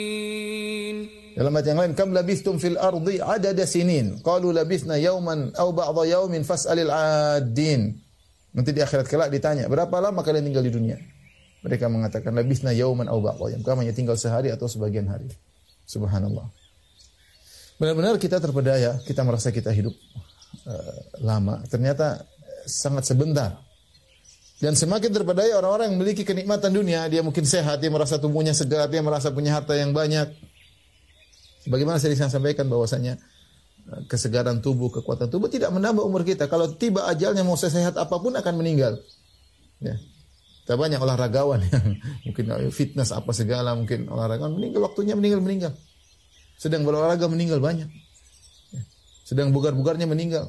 Dalam ayat yang lain, kam labistum fil ardi adada sinin. Qalu labisna yawman aw ba'dha yawmin fas'alil 'addin. Nanti di akhirat kelak ditanya, berapa lama kalian tinggal di dunia? Mereka mengatakan labisna yawman aw ba'dha yawm. Kami hanya tinggal sehari atau sebagian hari. Subhanallah. Benar-benar kita terpedaya, kita merasa kita hidup lama. Ternyata sangat sebentar. Dan semakin terpedaya orang-orang yang memiliki kenikmatan dunia, dia mungkin sehat, dia merasa tubuhnya segar, dia merasa punya harta yang banyak. Bagaimana saya sampaikan bahwasanya kesegaran tubuh, kekuatan tubuh tidak menambah umur kita. Kalau tiba ajalnya mau sehat apapun akan meninggal. Ya. Kita banyak olahragawan yang mungkin fitness apa segala, mungkin olahragawan meninggal waktunya meninggal. Sedang berolahraga meninggal banyak. Ya. Sedang bugar-bugarnya meninggal.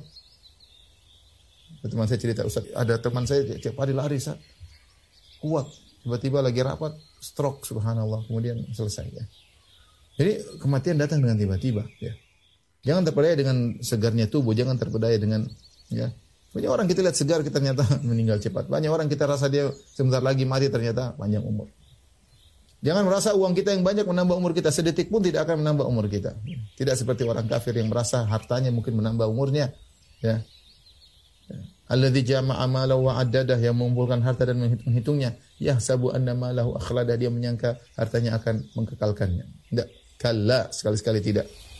Teman saya cerita, Ustaz, ada teman saya tiap hari lari, Ustaz. Kuat, tiba-tiba lagi rapat, stroke, subhanallah, kemudian selesai ya. Jadi kematian datang dengan tiba-tiba ya. Jangan terpedaya dengan segarnya tubuh, jangan terpedaya dengan ya. Banyak orang kita lihat segar kita ternyata meninggal cepat. Banyak orang kita rasa dia sebentar lagi mati ternyata panjang umur. Jangan merasa uang kita yang banyak menambah umur kita, sedetik pun tidak akan menambah umur kita. Tidak seperti orang kafir yang merasa hartanya mungkin menambah umurnya ya. Alladzi jama'a malahu wa 'addadah, yang mengumpulkan harta dan menghitungnya. Yahsabu anna malahu akhlada, dia menyangka hartanya akan mengkekalkannya. Tidak, kalla, sekali-sekali tidak.